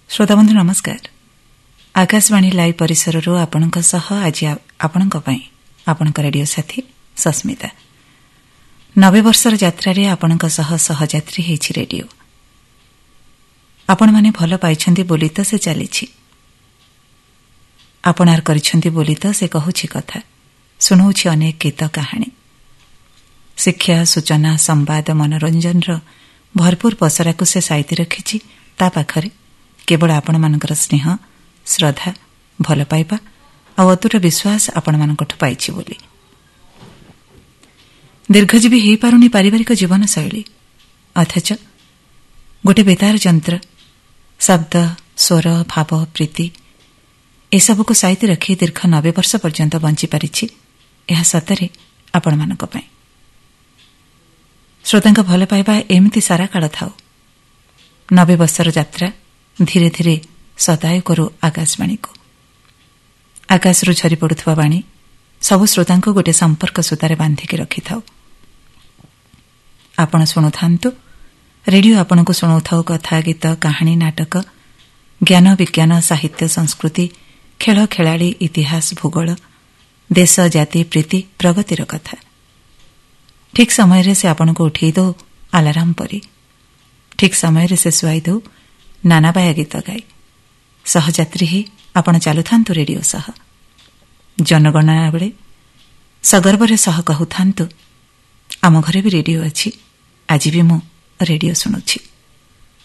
श्रोताबंधु नमस्कार। आकाशवाणी लाइव परिसर आपणक सह आज आपणक पई आपणक रेडियो साथी सस्मिता 90 वर्षर यात्रा आपणक सह सहयात्री हेछि रेडियो। आपण माने भल पाइछन्ती बोली तो से चलीछि, आपणार करिछन्ती बोली तो से कहूछि कथा, सुनाउछि अनेक गीत कहानी, शिक्षा सूचना संवाद मनोरंजन भरपूर पसरा को से साइती रखिछि। ता पाखरे केवल आपण मानकर स्नेह श्रद्धा भल पाइबा और अतुट विश्वास आपण मानकठु पाइछि बोली। दीर्घजीवी हो पारुनी पारिवारिक जीवन शैली, अथच गोटे बेतार जंत्र शब्द स्वर भाव प्रीति एसबू साइती रखी दीर्घ 90 वर्ष पर्यंत बंची पारिछि। यह सतरे आपण मानक पई श्रोतांक भल पाइबा एमिति सारा काल थाउ। 90 वर्षर यात्रा धीरे धीरे सदाय करू आकाशवाणी को। आकाशरू झरी पड़ुवा बाणी सबु श्रोतांक गोटे संपर्क सूतारे बांधिकी रखि थाउ। आपण शुणुथांतु, रेडियो आपणको शुणाउथाउ कथा गीत कहानी नाटक ज्ञान विज्ञान साहित्य संस्कृति खेल खेलाड़ी इतिहास भूगोल देश जाति प्रीति प्रगतिर कथा। ठीक समय से आपणको उठे दो आलाराम परी, ठीक समय से शुआई दो नानाबाया गीत गाई। सहयात्री ही आपण चालुथांतु रेडियो सह। जनगणना बेले सगर्वर सह कहूथांतु, आम घरे भी रेडियो अछि, आज भी मु रेडियो सुनुछि।